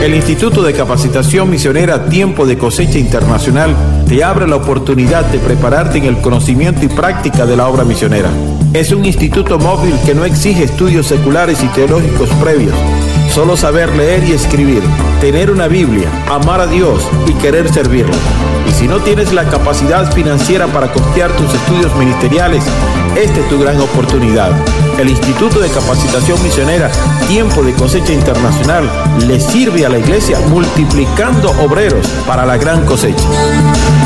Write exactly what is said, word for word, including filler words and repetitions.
El Instituto de Capacitación Misionera Tiempo de Cosecha Internacional te abre la oportunidad de prepararte en el conocimiento y práctica de la obra misionera. Es un instituto móvil que no exige estudios seculares y teológicos previos, solo saber leer y escribir, tener una Biblia, amar a Dios y querer servirlo. Y si no tienes la capacidad financiera para costear tus estudios ministeriales, esta es tu gran oportunidad. El Instituto de Capacitación Misionera Tiempo de Cosecha Internacional le sirve a la iglesia multiplicando obreros para la gran cosecha.